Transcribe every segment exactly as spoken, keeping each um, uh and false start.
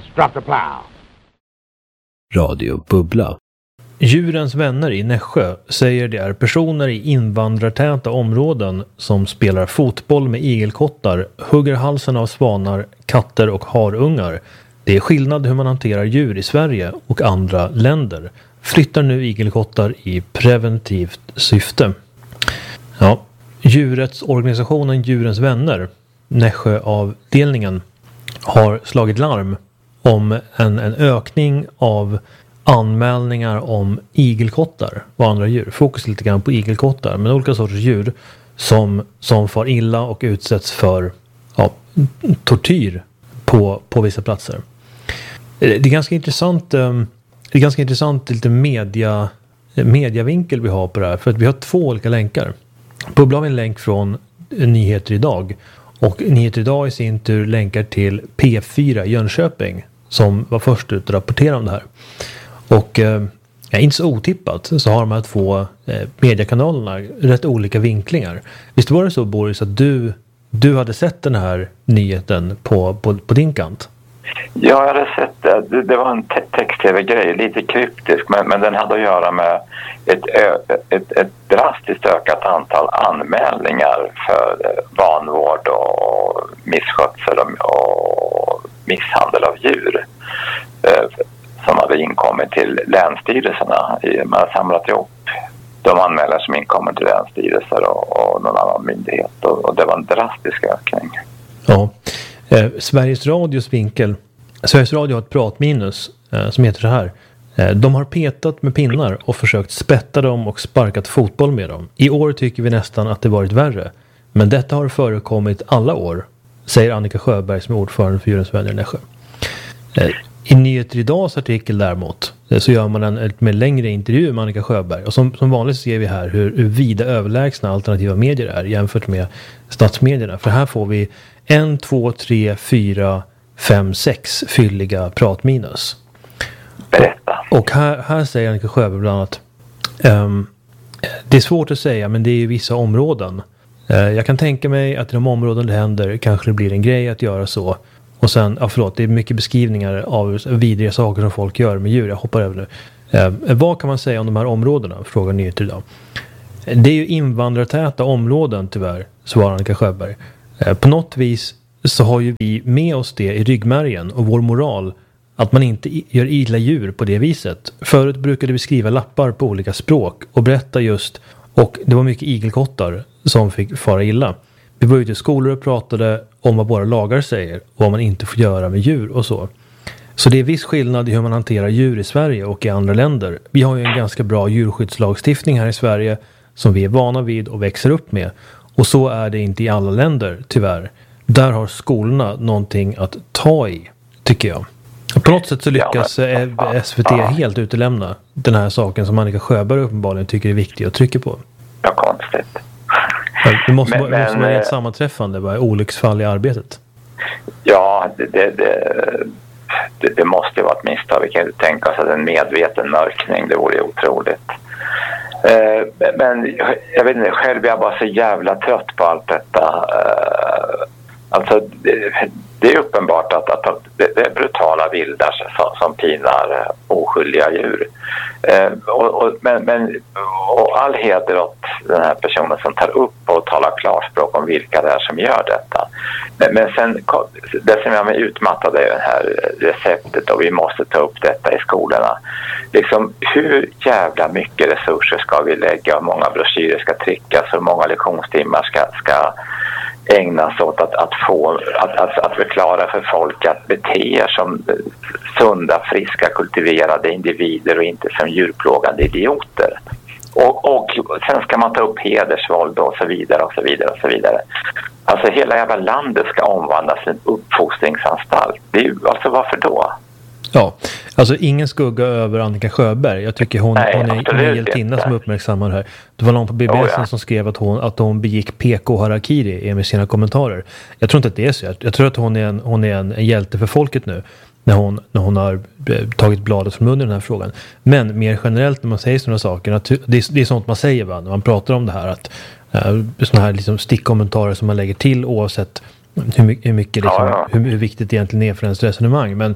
drop the plow. Radio Bubbla. Djurens vänner i Nässjö säger det är personer i invandrartäta områden som spelar fotboll med igelkottar, hugger halsen av svanar, katter och harungar. Det är skillnad hur man hanterar djur i Sverige och andra länder. Flyttar nu igelkottar i preventivt syfte. Ja, djurrättsorganisationen Djurens vänner, Nässjöavdelningen, har slagit larm om en, en ökning av anmälningar om igelkottar och andra djur. Fokus lite grann på igelkottar, men olika sorters djur som, som far illa och utsätts för ja, tortyr på, på vissa platser. Det är ganska intressant, det är ganska intressant lite media, mediavinkel vi har på det här, för att vi har två olika länkar. Bubbla har en länk från Nyheter idag, och Nyheter idag i sin tur länkar till P fyra Jönköping som var först ut att rapportera om det här. Och eh, inte så otippat så har de här två eh, mediekanalerna rätt olika vinklingar. Visst var det så, Boris, att du, du hade sett den här nyheten på, på, på din kant? Ja, jag hade sett det. Det, det var en te- text-tv-grej, lite kryptisk, men, men den hade att göra med ett, ö- ett, ett drastiskt ökat antal anmälningar för vanvård och misskötsel och, och misshandel av djur eh, som hade inkommit till länsstyrelserna. Man har samlat ihop de anmälningar som inkommer till länsstyrelser och, och någon annan myndighet, och, och det var en drastisk ökning. Ja. Eh, Sveriges Radios vinkel. Sveriges Radio har ett pratminus eh, som heter så här. Eh, de har petat med pinnar och försökt spätta dem och sparkat fotboll med dem. I år tycker vi nästan att det varit värre. Men detta har förekommit alla år, säger Annika Sjöberg som är ordförande för Djurens vänner i Nässjö. Eh, I Nyheter idags artikel däremot eh, så gör man en ett med längre intervju med Annika Sjöberg. Och som, som vanligt ser vi här hur, hur vida överlägsna alternativa medier är jämfört med statsmedierna. För här får vi en, två, tre, fyra, fem, sex fylliga pratminus. Berätta. Och här, här säger Annika Sjöberg bland annat um, det är svårt att säga, men det är ju vissa områden. Uh, jag kan tänka mig att i de områden det händer kanske det blir en grej att göra så. Och sen, ja förlåt, det är mycket beskrivningar av vidriga saker som folk gör med djur. Jag hoppar över nu. Uh, vad kan man säga om de här områdena? Frågar Nyheter idag. Det är ju invandrartäta områden tyvärr, svarar Annika Sjöberg. På något vis så har ju vi med oss det i ryggmärgen och vår moral att man inte gör illa djur på det viset. Förut brukade vi skriva lappar på olika språk och berätta just, och det var mycket igelkottar som fick fara illa. Vi var ute i skolor och pratade om vad våra lagar säger och vad man inte får göra med djur och så. Så det är viss skillnad i hur man hanterar djur i Sverige och i andra länder. Vi har ju en ganska bra djurskyddslagstiftning här i Sverige som vi är vana vid och växer upp med. Och så är det inte i alla länder, tyvärr. Där har skolorna någonting att ta i, tycker jag. På något sätt så lyckas S V T helt utelämna den här saken som Annika Sjöberg uppenbarligen tycker är viktig och trycker på. Ja, konstigt. Det måste, men, vara, det måste vara men, ett sammanträffande, bara olycksfall i arbetet. Ja, det, det, det, det måste ju vara ett misstag. Vi kan ju tänka oss att en medveten mörkning, det vore ju otroligt. Men jag vet inte, själv är jag bara så jävla trött på allt detta. Alltså det, det är uppenbart att, att, att det, det är brutala vildar som, som pinar oskyldiga djur. Och, och, men, men, och all heder åt den här personen som tar upp och talar klarspråk om vilka det är som gör detta. Men, men sen, det som jag mig utmattade är det här receptet, och vi måste ta upp detta i skolorna. Liksom, hur jävla mycket resurser ska vi lägga, och många broschyrer ska tryckas, och många lektionstimmar ska, ska ägnas åt att, att, få, att, att, att förklara för folk att bete er som sunda, friska, kultiverade individer och inte som djurplågande idioter. Och, och sen ska man ta upp hedersvåld och så vidare och så vidare och så vidare. Alltså hela jävla landet ska omvandlas till en uppfostringsanstalt. Det är ju, alltså varför då? Ja, alltså ingen skugga över Annika Sjöberg. Jag tycker hon, Nej, hon är en hjältinna som uppmärksammar det här. Det var någon på B B S oh, ja. som skrev att hon, att hon begick P K-harakiri med sina kommentarer. Jag tror inte att det är så. Jag, jag tror att hon är, en, hon är en, en hjälte för folket nu. När hon, när hon har tagit bladet från munnen i den här frågan. Men mer generellt när man säger sådana saker. Att det, är, det är sånt man säger, va? När man pratar om det här. Att uh, sådana här liksom stickkommentarer som man lägger till oavsett hur, hur mycket liksom, ja, ja. Hur, hur viktigt det egentligen är för ens resonemang. Men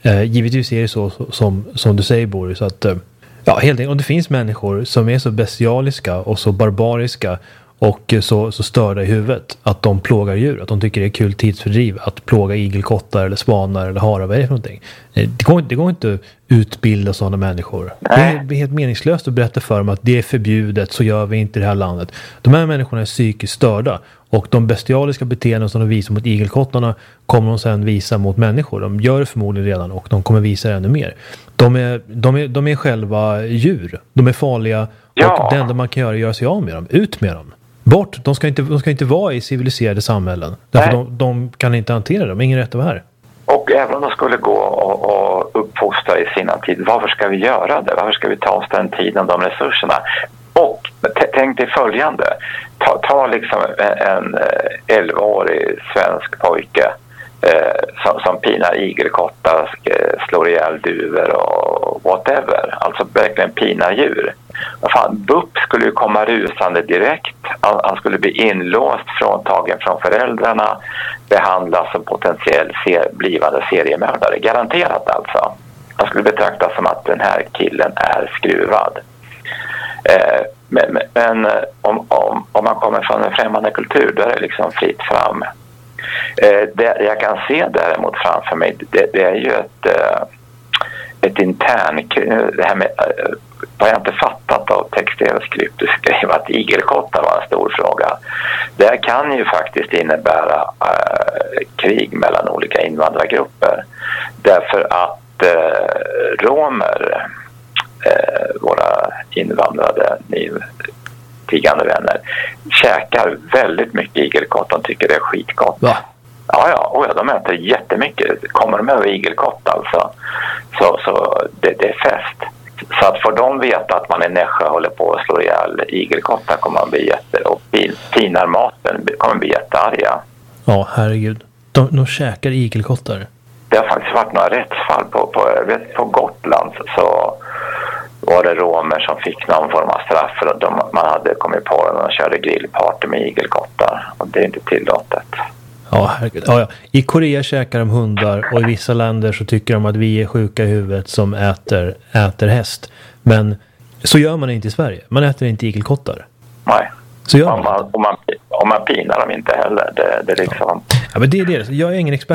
Eh, givetvis är det så, så som, som du säger, Boris, att eh, ja, helt enkelt, och det finns människor som är så bestialiska och så barbariska och så, så störda i huvudet att de plågar djur, att de tycker det är kul tidsfördriv att plåga igelkottar eller svanar eller harar, vad är det för någonting. Det går, det går inte att utbilda sådana människor. Nej. Det är helt meningslöst att berätta för dem att det är förbjudet, så gör vi inte i det här landet. De här människorna är psykiskt störda, och de bestialiska beteenden som de visar mot igelkottarna kommer de sedan visa mot människor. De gör det förmodligen redan, och de kommer visa det ännu mer. De är, de är, de är själva djur. De är farliga, ja. Och det enda man kan göra är att göra sig av med dem. Ut med dem. Bort. De ska inte, de ska inte vara i civiliserade samhällen. Därför de, de kan inte hantera det. De har ingen rätt att vara här. Och även om de skulle gå och, och uppfostra i sina tid, varför ska vi göra det? Varför ska vi ta oss den tiden, de resurserna? Och t- tänk dig följande. Ta, ta liksom en elvaårig svensk pojke eh, som, som pinar igelkottar, slår ihjäl duvor och whatever. Alltså verkligen pinar djur. Fan, B U P skulle ju komma rusande direkt. Han, han skulle bli inlåst, fråntagen från föräldrarna, behandlas som potentiell ser, blivande seriemördare. Garanterat alltså. Han skulle betraktas som att den här killen är skruvad. Eh, men men om, om, om man kommer från en främmande kultur, då är det liksom fritt fram. Eh, det jag kan se däremot framför mig, det, det är ju ett, eh, ett intern... Det här med, eh, vad jag inte fattat av text-tv-skript, du skrev att igelkottar var en stor fråga. Det kan ju faktiskt innebära eh, krig mellan olika invandrargrupper. Därför att eh, romer, eh, våra invandrade tiggande vänner, käkar väldigt mycket igelkott. De tycker det är skitgott. Va? Ja, ja, och ja, de äter jättemycket. Kommer de över igelkott alltså, så, så det, det är fest. Så att för de veta att man i Nässjö håller på att slå ihjäl igelkottar kommer man bli jätte... Och pinar maten kommer bli jättearga. Ja, herregud. De, de käkar igelkottar. Det har faktiskt varit några rättsfall på, på, vet, på Gotland. Så var det romer som fick någon form av straff för att de, man hade kommit på dem och körde grillparty med igelkottar. Och det är inte tillåtet. Ja, herregud. Ja, ja. I Korea käkar de hundar, och i vissa länder så tycker de att vi är sjuka i huvudet som äter, äter häst. Men så gör man inte i Sverige. Man äter inte igelkottar. Nej. Så gör man, man, om, man, om man pinar dem inte heller. Det, det är liksom... Ja. Ja, men det är det. Jag är ingen expert